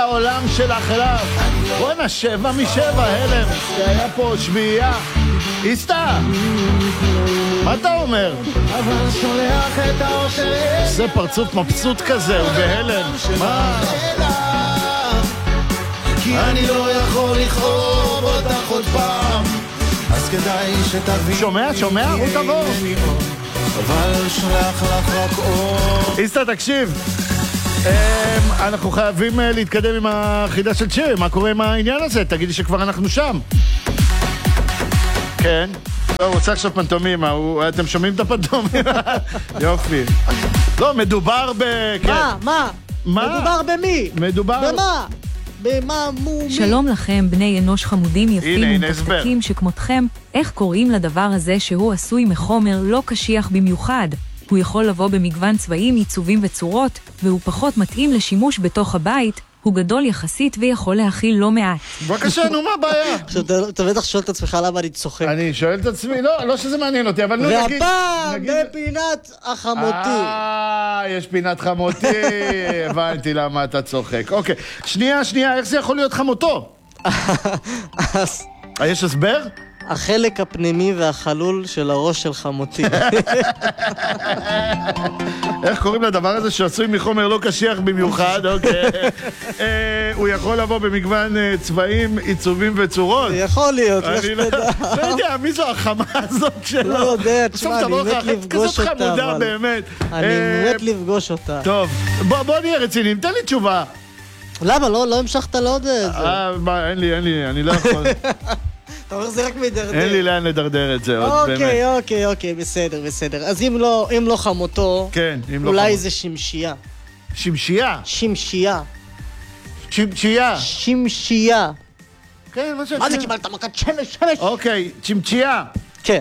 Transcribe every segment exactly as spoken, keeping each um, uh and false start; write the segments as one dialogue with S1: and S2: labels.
S1: העולם של החלב. בואנה, שבע משבע, הלם. זה היה פה שביעייה. איסטה, מה אתה אומר? זה פרצוף מבסוט כזה, הוא בהלם. מה?
S2: כי אני לא יכול לכאוב אותך עוד פעם, אז כדאי שתבין.
S1: שומע, שומע? הוא תבוא.
S2: אבל שולח לך רק אור.
S1: איסטה, תקשיב. אנחנו חייבים להתקדם עם החידה של צ'ירי. מה קורה עם העניין הזה? תגידי שכבר אנחנו שם. כן. הוא רוצה עכשיו פנטומימה. אתם שומעים את הפנטומימה? יופי. לא, מדובר ב...
S3: מה? מה?
S1: מה?
S3: מדובר במי?
S1: מדובר...
S3: במה? במה מו...
S4: שלום לכם, בני אנוש חמודים יפים ומתקתקים שכמותכם. איך קוראים לדבר הזה שהוא עשוי מחומר לא קשיח במיוחד? הוא יכול לבוא במגוון צבעים, עיצובים וצורות, והוא פחות מתאים לשימוש בתוך הבית. הוא גדול יחסית ויכול להכיל לא מעט.
S1: בבקשה, נו, מה הבעיה?
S3: עכשיו, אתה בטח שואל את עצמך למה אני צוחק.
S1: אני שואל את עצמי, לא, לא שזה מעניין אותי, אבל נו נגיד...
S3: והפעם בפינת החמותי.
S1: אה, יש פינת חמותי, הבנתי למה אתה צוחק. אוקיי, שנייה, שנייה, איך זה יכול להיות חמותו? יש הסבר?
S3: החלק הפנימי והחלול של הראש של חמותי.
S1: איך קוראים לדבר הזה שעשוי מחומר לא קשיח במיוחד? אוקיי. הוא יכול לבוא במגוון צבעים, עיצובים וצורות?
S3: יכול להיות, לך תדע.
S1: לא יודע, מי זו החמה הזאת שלו?
S3: לא יודע, תשמע, אני מת לפגוש אותה.
S1: כזאת חמודה באמת.
S3: אני מת לפגוש אותה.
S1: טוב, בוא נהיה רציניים, תן לי תשובה.
S3: למה? לא המשכת לעוד את זה.
S1: אה, אין לי, אין לי, אני לא יכול.
S3: אתה אומר, זה רק מדרדר.
S1: אין לי לאן לדרדר את זה עוד, באמת.
S3: אוקיי, אוקיי, אוקיי, בסדר, בסדר. אז אם לא, אם לא חמותו,
S1: כן, אם לא
S3: אולי
S1: חמות.
S3: זה שמשייה.
S1: שמשייה?
S3: שמשייה.
S1: צ'מצ'יה.
S3: שמשייה.
S1: כן, מה ש...
S3: מה זה קיבלת מכת שמש, שמש?
S1: אוקיי, צ'מצ'יה.
S3: כן.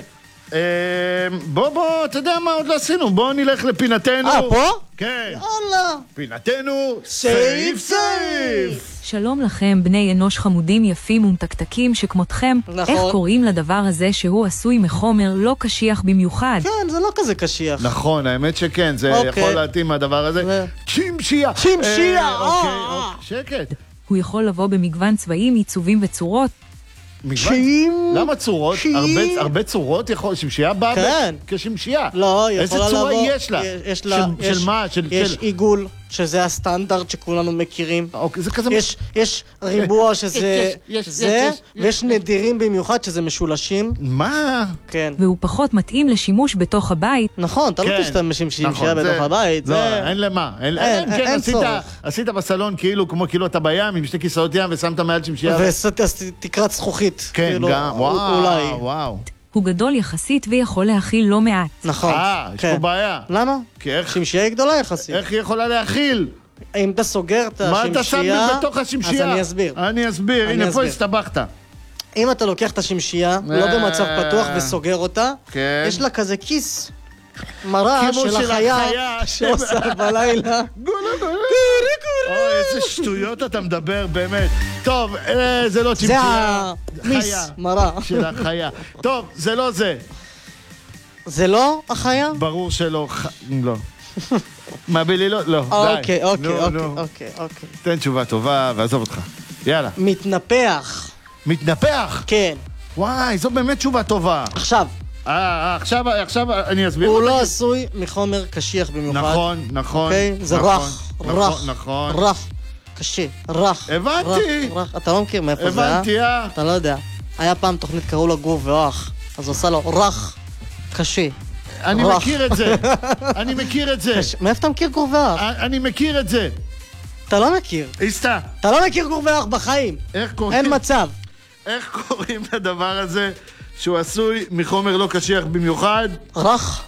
S1: בוא, בוא, אתה יודע מה עוד לא עשינו? בוא נלך לפינתנו.
S3: אה, פה?
S1: כן.
S3: יאללה.
S1: פינתנו,
S3: סייף,
S1: סייף.
S4: שלום לכם, בני אנוש חמודים יפים ומתקתקים שכמותכם.
S3: נכון.
S4: איך קוראים לדבר הזה שהוא עשוי מחומר לא קשיח במיוחד?
S3: כן, זה לא כזה קשיח.
S1: נכון, האמת שכן, זה
S3: אוקיי.
S1: יכול להתאים מהדבר הזה.
S3: ו-
S1: צ'מצ'יה.
S3: צ'מצ'יה,
S1: אה, אוקיי,
S3: אה.
S1: אוקיי, שקט.
S4: הוא יכול לבוא במגוון צבעים, עיצובים וצורות.
S1: מגוון-
S3: צ'ים-
S1: למה צורות?
S3: צ'ים-
S1: הרבה- הרבה צורות יכול... שמשייה באה
S3: כן.
S1: ב- כשמשייה.
S3: לא, היא
S1: איזה
S3: יכולה לבוא...
S1: צורה יש לה?
S3: יש לה...
S1: של-
S3: יש-
S1: של מה? של...
S3: יש
S1: של-
S3: עיגול, שזה הסטנדרט שכולנו מכירים.
S1: אוקיי, זה כזה...
S3: יש, יש ריבוע שזה
S1: יש, יש,
S3: זה,
S1: יש, יש,
S3: ויש
S1: יש.
S3: נדירים במיוחד שזה משולשים.
S1: מה?
S3: כן.
S4: והוא פחות מתאים לשימוש בתוך הבית.
S3: נכון, אתה לא
S1: כן.
S3: תשתמש עם
S1: נכון,
S3: שמשייה
S1: זה-
S3: בתוך הבית.
S1: לא,
S3: זה-
S1: אין למה. אין,
S3: אין,
S1: אין, כן,
S3: אין
S1: עשית,
S3: צורך.
S1: עשית בסלון כאילו, כמו כאילו אתה בים, עם שתי כיסאות ים, ושמת מעל שמשייה.
S3: ותקרת זכוכית.
S1: כן,
S3: כאילו,
S1: גם, וואו,
S3: אולי.
S1: וואו.
S4: הוא גדול יחסית ויכול להכיל לא מעט.
S3: נכון.
S1: אה, יש
S3: כן.
S1: פה בעיה.
S3: למה?
S1: כי איך,
S3: שמשייה היא גדולה יחסית.
S1: איך היא יכולה להכיל?
S3: אם אתה סוגר את
S1: מה אתה שם
S3: השמשייה,
S1: לי בתוך השמשייה?
S3: אז אני אסביר.
S1: אני אסביר,
S3: אני
S1: הנה פה
S3: אסביר.
S1: הסתבכת.
S3: אם אתה לוקח את השמשייה, לא
S1: אה.
S3: במצב פתוח, וסוגר אותה,
S1: כן.
S3: יש לה כזה כיס מראה
S1: כמו
S3: של
S1: של
S3: החיה
S1: החיה.
S3: שעושה בלילה.
S1: גולה גולה. אוי, איזה שטויות אתה מדבר, באמת. טוב, אה, זה לא
S3: זה
S1: צ'מצ'יה.
S3: המיס
S1: חיה.
S3: מראה.
S1: של החיה. טוב, זה לא זה.
S3: זה לא החיה?
S1: ברור שלא. ח- לא. מה בילי לא? לא, די.
S3: אוקיי, אוקיי,
S1: נו,
S3: אוקיי,
S1: נו.
S3: אוקיי, אוקיי.
S1: תן תשובה טובה ועזוב אותך. יאללה.
S3: מתנפח.
S1: מתנפח?
S3: כן.
S1: וואי, זו באמת תשובה טובה.
S3: עכשיו,
S1: אה, אה, עכשיו, עכשיו אני אסביר.
S3: הוא
S1: לך.
S3: לא עשוי מחומר קשיח במיוחד.
S1: נכון, נכון.
S3: אוקיי? זה
S1: נכון,
S3: רך,
S1: נכון,
S3: רך,
S1: נכון.
S3: רך, קשה, רך.
S1: הבנתי.
S3: רך, רך. אתה לא מכיר מאיפה זה, אה?
S1: הבנתי, אה?
S3: אתה לא יודע. היה פעם תוכנית, קראו לו גור ואח, אז הוא עושה לו רך, קשה.
S1: אני
S3: רך.
S1: מכיר את זה. אני מכיר את זה.
S3: קשה. מאיפה אתה מכיר גור ואח?
S1: אני מכיר את זה.
S3: אתה לא מכיר.
S1: איסתה,
S3: אתה לא מכיר גור ואח בחיים.
S1: איך קוראים...
S3: אין מצב.
S1: איך קוראים לדבר הזה שהוא עשוי מחומר לא קשיח במיוחד?
S3: רך.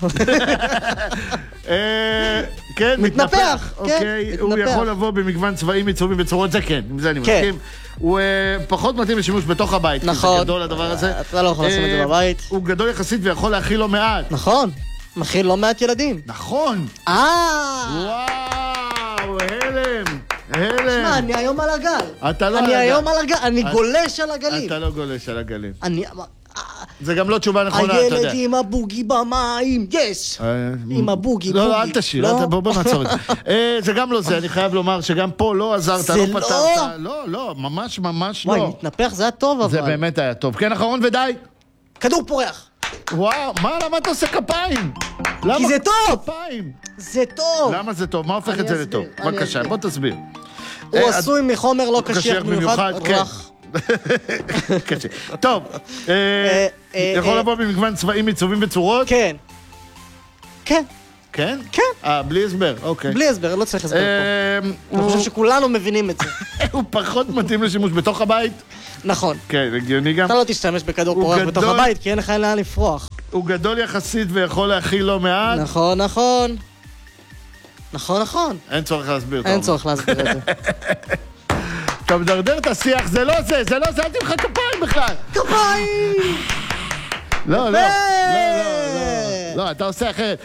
S1: אה, כן,
S3: מתנפח,
S1: מתנפח.
S3: כן,
S1: אוקיי, הוא
S3: מתנפח.
S1: יכול לבוא במגוון צבעים, עיצובים וצורות, זה כן, עם זה אני
S3: כן.
S1: מסכים. הוא אה, פחות מתאים לשימוש בתוך הבית, כי
S3: נכון.
S1: זה גדול הדבר הזה.
S3: אתה לא יכול לשים את זה
S1: אה,
S3: בבית.
S1: הוא גדול יחסית ויכול להכיל לא מעט.
S3: נכון. מכיל לא מעט ילדים.
S1: נכון.
S3: אה!
S1: וואו, הלם. הלם.
S3: שמע, אני היום על הגל.
S1: אתה לא על
S3: אני
S1: הגל.
S3: היום על הגל. אני
S1: אתה-
S3: גולש על הגלים.
S1: אתה לא גולש על הגלים.
S3: אני...
S1: זה גם לא תשובה נכונה, אתה יודע.
S3: הילד עם הבוגי במים, יש! עם הבוגי, בוגי.
S1: לא, לא, אל תשאיר, בוא נעצור את זה. זה גם לא זה, אני חייב לומר שגם פה לא עזרת, לא פתרת. לא, לא, ממש ממש לא.
S3: וואי, מתנפח, זה היה טוב אבל.
S1: זה באמת היה טוב. כן, אחרון ודי.
S3: כדור פורח.
S1: וואו, מה, למה אתה עושה כפיים?
S3: כי זה טוב!
S1: כפיים.
S3: זה טוב!
S1: למה זה טוב? מה הופך את זה לטוב? בבקשה, בוא תסביר.
S3: הוא עשוי מחומר לא קשיח במיוחד, רך.
S1: קשה. טוב, יכול לבוא במגוון צבעים, עיצובים וצורות?
S3: כן. כן.
S1: כן?
S3: כן.
S1: אה, בלי הסבר, אוקיי.
S3: בלי הסבר, לא צריך הסבר פה. אני חושב שכולנו מבינים את זה.
S1: הוא פחות מתאים לשימוש בתוך הבית?
S3: נכון.
S1: כן, הגיוני גם.
S3: אתה לא תשתמש בכדור פורח בתוך הבית, כי אין לך לאן לפרוח.
S1: הוא גדול יחסית ויכול להכיל לא מעט.
S3: נכון, נכון. נכון, נכון.
S1: אין צורך להסביר.
S3: אין צורך להסביר את זה.
S1: אתה מדרדר את השיח, זה לא זה, זה לא זה, אל תמחא כפיים בכלל.
S3: כפיים!
S1: לא, לא, לא, לא, לא, אתה עושה אחרת.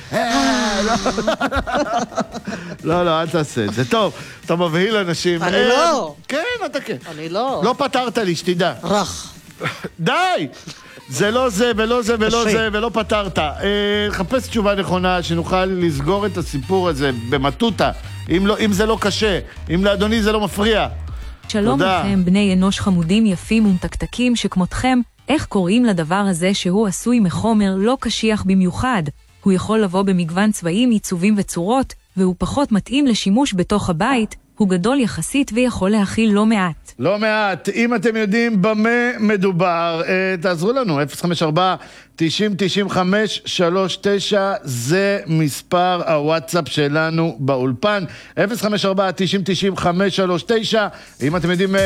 S1: לא, לא, אל תעשה את זה. טוב, אתה מבהיל אנשים.
S3: אני לא.
S1: כן, אתה כן.
S3: אני לא.
S1: לא פתרת לי, שתדע.
S3: רך.
S1: די! זה לא זה ולא זה ולא זה ולא פתרת. חפש תשובה נכונה שנוכל לסגור את הסיפור הזה במטוטה, אם זה לא קשה, אם לאדוני זה לא מפריע.
S4: שלום לכם, בני אנוש חמודים יפים ומתקתקים שכמותכם, איך קוראים לדבר הזה שהוא עשוי מחומר לא קשיח במיוחד? הוא יכול לבוא במגוון צבעים, עיצובים וצורות, והוא פחות מתאים לשימוש בתוך הבית, הוא גדול יחסית ויכול להכיל לא מעט.
S1: לא מעט. אם אתם יודעים במה מדובר, תעזרו לנו. אפס חמש ארבע תשעים תשעים חמש שלוש תשע זה מספר הוואטסאפ שלנו באולפן. אפס חמש ארבע תשעים תשעים חמש שלוש תשע. אם אתם יודעים